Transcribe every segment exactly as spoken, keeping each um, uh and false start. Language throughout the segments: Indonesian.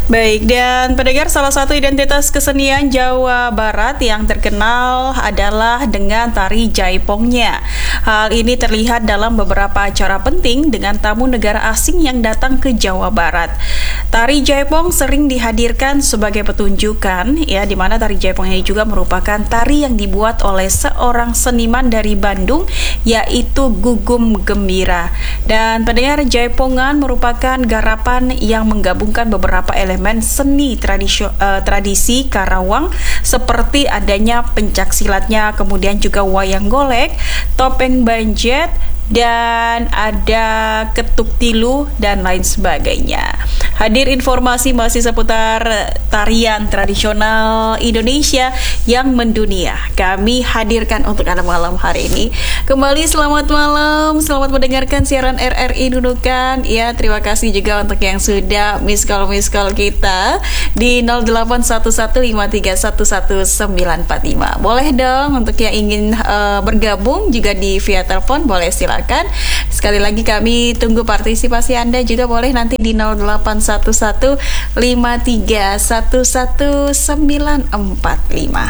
Baik, dan pendengar, salah satu identitas kesenian Jawa Barat yang terkenal adalah dengan tari jaipongnya. Hal ini terlihat dalam beberapa acara penting dengan tamu negara asing yang datang ke Jawa Barat. Tari jaipong sering dihadirkan sebagai pertunjukan, ya, di mana tari jaipong ini juga merupakan tari yang dibuat oleh seorang seniman dari Bandung, yaitu Gugum Gembira. Dan pendengar, jaipongan merupakan garapan yang menggabungkan beberapa elemen seni tradisi, uh, tradisi Karawang seperti adanya pencak silatnya, kemudian juga wayang golek, topeng banjet, dan ada ketuk tilu dan lain sebagainya. Hadir informasi masih seputar tarian tradisional Indonesia yang mendunia. Kami hadirkan untuk Anda malam hari ini. Kembali selamat malam, selamat mendengarkan siaran R R I Nunukan. Ya, terima kasih juga untuk yang sudah miss call miss call kita di nol delapan satu satu lima tiga satu satu sembilan empat lima. Boleh dong untuk yang ingin uh, bergabung juga di via telepon, boleh silakan. Sekali lagi kami tunggu partisipasi Anda, juga boleh nanti di nol delapan satu satu lima tiga satu satu sembilan empat lima.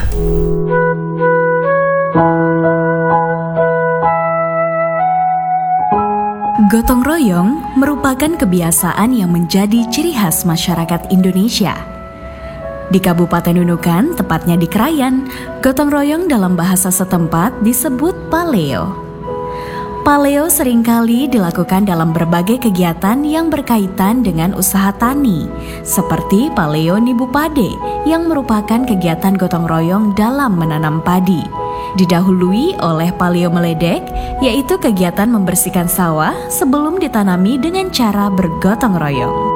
Gotong royong merupakan kebiasaan yang menjadi ciri khas masyarakat Indonesia. Di Kabupaten Nunukan, tepatnya di Krayan, gotong royong dalam bahasa setempat disebut paleo. Paleo seringkali dilakukan dalam berbagai kegiatan yang berkaitan dengan usaha tani, seperti paleo nibu pade yang merupakan kegiatan gotong royong dalam menanam padi. Didahului oleh paleo meledek, yaitu kegiatan membersihkan sawah sebelum ditanami dengan cara bergotong royong.